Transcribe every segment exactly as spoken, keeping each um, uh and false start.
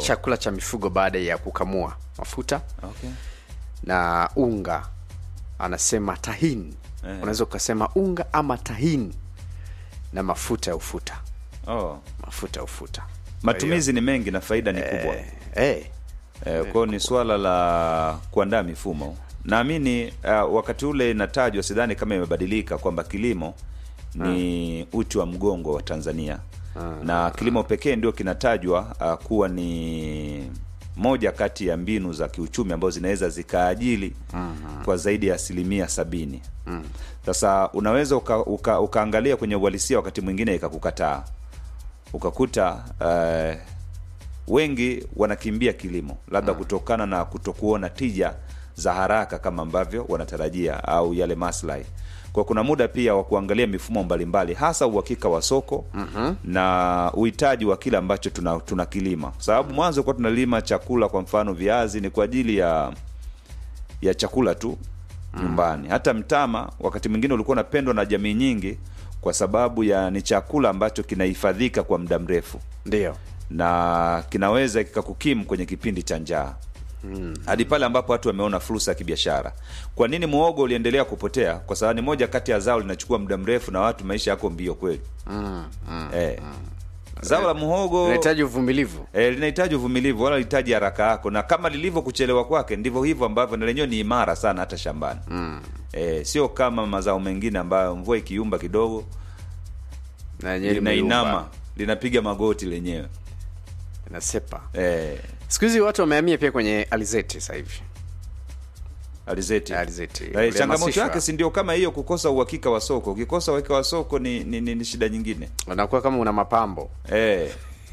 chakula cha mifugo baada ya kukamua mafuta. Okay. Na unga anasema tahin. Eh. Unaweza kusema unga ama tahin na mafuta ya ufuta. Oh, mafuta ya ufuta. Matumizi ni mengi na faida ni kubwa. Eh, eh. Eh, kwa ni swala la kuandaa mifumo. Naamini uh, wakati ule inatajwa, sidhani kama imebadilika, kwamba kilimo ni hmm. uti wa mgongo wa Tanzania. Hmm. Na kilimo pekee ndio kinatajwa uh, kuwa ni moja kati ya mbinu za kiuchumi ambazo zinaweza zikaajili hmm. kwa zaidi ya asilimia sabini. Hmm. Sasa unaweza uka, uka, ukaangalia kwenye uhalisia wakati mwingine ikakukataa. Ukakuta uh, wengi wanakimbia kilimo labda hmm. kutokana na kutokuona tija za haraka kama ambavyo wanatarajia au yale maslahi. Kwa kuna muda pia wa kuangalia mifumo mbalimbali, hasa uhakika wa soko mm-hmm. na uhitaji wa kile ambacho tuna tunakilima. Sababu mwanzo kwa tunalima chakula, kwa mfano viazi ni kwa ajili ya ya chakula tu nyumbani. Mm. Hata mtama wakati mwingine ulikuwa unapendwa na jamii nyingi kwa sababu ya ni chakula ambacho kinahifadhika kwa muda mrefu. Ndio. Na kinaweza kikakukimu kwenye kipindi cha njaa. Mm. Hadi pale ambapo watu wameona fursa ya kibiashara. Kwa nini muhogo uliendelea kupotea? Kwa sababu ni moja kati ya zao linachukua muda mrefu na watu maisha yako mbio kweli. Mm. Mm. Eh. Mm. Zao la muhogo linahitaji uvumilivu. Eh, linahitaji uvumilivu, wala linahitaji haraka yako, na kama lilivyo kuchelewa kwake ndivyo hivyo ambavyo na lenyewe ni imara sana hata shambani. Mm. Eh, sio kama mazao mengine ambayo mvua ikiumba kidogo na yenyewe linainama, linapiga magoti lenyewe. Inasepa. Eh. Siku hizi watu wamehamia pia kwenye alizeti sasa hivi. Alizeti. Alizeti. Eh, changamoto yake si ndio kama hiyo, kukosa uhakika wa soko. Ukikosa uhakika wa soko ni ni, ni, ni shida nyingine. Unakuwa kama una mapambo. Eh.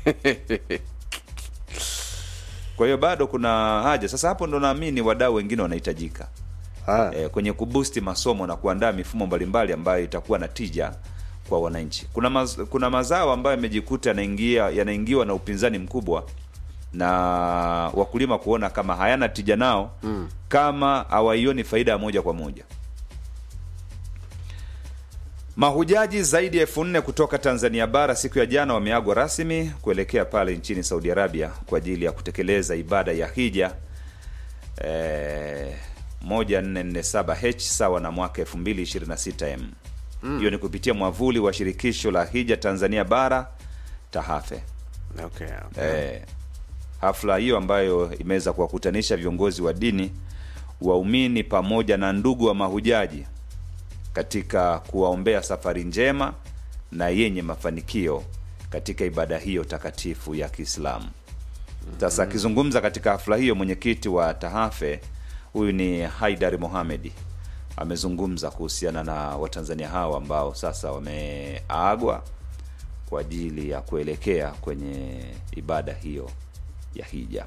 Kwa hiyo bado kuna haja. Sasa hapo ndo naamini wadau wengine wanahitajika. Eh, kwenye kuboost masomo na kuandaa mifumo mbalimbali ambayo itakuwa na tija kwa wananchi. Kuna maz, kuna mazao ambayo yamejikuta yanaingia yanaingiwa na upinzani mkubwa na wakulima kuona kama hayana tija nao mm. kama hawaioni faida moja kwa moja. Mahujaji zaidi ya elfu nne kutoka Tanzania bara siku ya jana wameagwa rasmi kuelekea pale nchini Saudi Arabia kwa ajili ya kutekeleza ibada ya hija eh moja nne nne saba H sawa na mwaka elfu mbili ishirini na sita M. Mm. Hiyo ni kupitia mwavuli wa shirikisho la hija Tanzania bara Tahafe. Okay, okay. Eh, hafla hiyo ambayo imeweza kuwakutanisha viongozi wa dini, waumini pamoja na ndugu wa mahujaji katika kuwaombea safari njema na yenye mafanikio katika ibada hiyo takatifu ya Kiislamu. Sasa mm-hmm. akizungumza katika hafla hiyo, mwenyekiti wa Tahafe huyu ni Haidari Mohamed amezungumza kuhusiana na Watanzania hao ambao sasa wameagwa kwa ajili ya kuelekea kwenye ibada hiyo ya hija.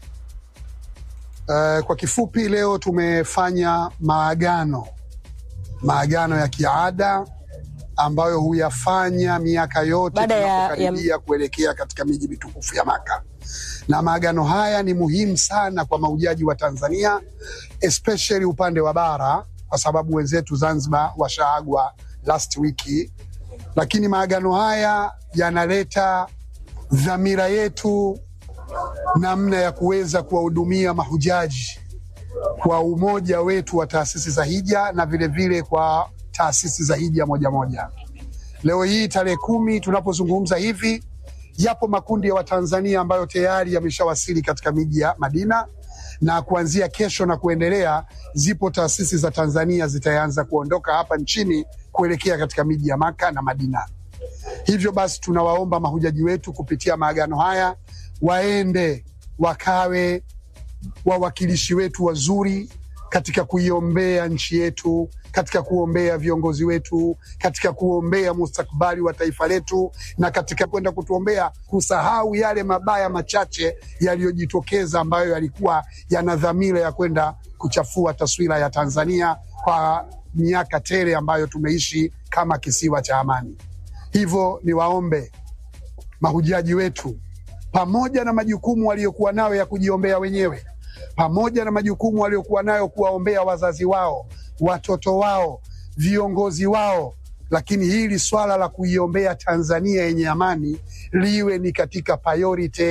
Uh, kwa kifupi leo tumefanya maagano maagano ya kiada ambayo huyafanya miaka yote tunapokaribia ya... kuelekea katika miji mitukufu ya Maka. Na maagano haya ni muhimu sana kwa mahujaji wa Tanzania, especially upande wa bara, kwa sababu wenzetu Zanzibar washaagwa last wiki. Lakini maagano haya yanaleta dhamira yetu namna ya kuweza kuwahudumia mahujaji kwa umoja wetu wa taasisi za hija na vile vile kwa taasisi za hija moja moja. Leo hii tarehe kumi tunapozungumza hivi, yapo makundi ya Watanzania ambayo tayari yameshawasili katika miji ya Madina, na kuanzia kesho na kuendelea zipo taasisi za Tanzania zitaanza kuondoka hapa nchini kuelekea katika miji ya Maka na Madina. Hivyo basi tunawaomba mahujaji wetu kupitia maagano haya waende wakawe wawakilishi wetu wazuri katika kuiombea nchi yetu, katika kuombea viongozi wetu, katika kuombea mustakabali wa taifa letu, na katika kwenda kutuombea kusahau yale mabaya machache yaliyojitokeza ambayo yalikuwa yana dhamira ya kwenda kuchafua taswira ya Tanzania kwa miaka tele ambayo tumeishi kama kisiwa cha amani. Hivyo ni waombe mahujaji wetu, pamoja na majukumu waliokuwa nayo ya kujiombea wenyewe, pamoja na majukumu waliokuwa nayo kuwaombea wazazi wao, watoto wao, viongozi wao, lakini hili swala la kuiombea Tanzania yenye amani liwe ni katika priority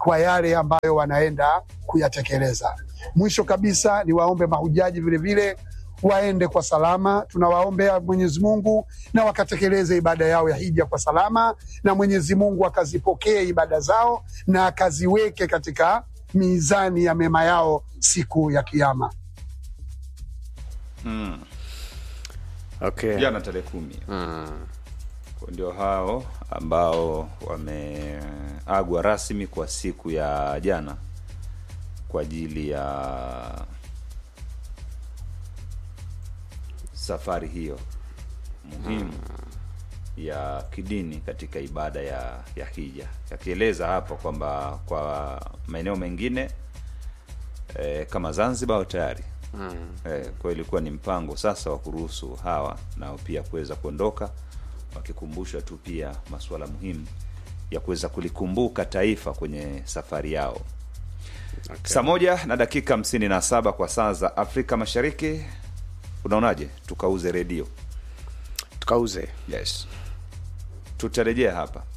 kwa yale ambayo wanaenda kuyatekeleza. Mwisho kabisa ni waombe mahujaji vile vile waende kwa salama. Tunawaombea Mwenyezi Mungu na wakatekeleze ibada yao ya hija kwa salama, na Mwenyezi Mungu akazipokee ibada zao na akaziweke katika mizani ya mema yao siku ya Kiyama. Mm. Okay. Jana tarehe kumi. Mm. Ndio hao ambao wameagwa rasmi kwa siku ya jana kwa ajili ya safari hiyo muhimu mm. ya kidini katika ibada ya ya hija. Yakieleza hapo kwamba kwa maeneo mengine e, kama Zanzibar tayari mm. e, kwa ilikuwa ni mpango sasa wa kuruhusu hawa nao pia kuweza kuondoka, wakikumbusha tu pia masuala muhimu ya kuweza kulikumbuka taifa kwenye safari yao. Okay. Saa moja na dakika hamsini na saba kwa saa za Afrika Mashariki. Unaonaje tukauze redio? Tukauze. Yes. Tutarejea hapa.